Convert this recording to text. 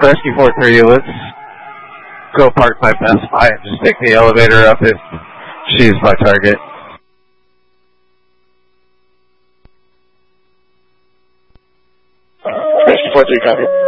Rescue 4-3, let's go park by Best Buy and just pick the elevator up if she's my target. Rescue 4-3, copy.